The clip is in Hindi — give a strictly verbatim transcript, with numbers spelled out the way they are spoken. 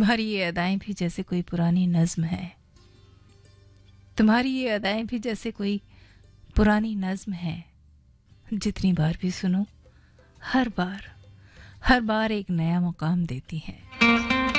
तुम्हारी ये अदाएं भी जैसे कोई पुरानी नज्म है, तुम्हारी ये अदाएं भी जैसे कोई पुरानी नज्म है। जितनी बार भी सुनो, हर बार हर बार एक नया मुकाम देती हैं।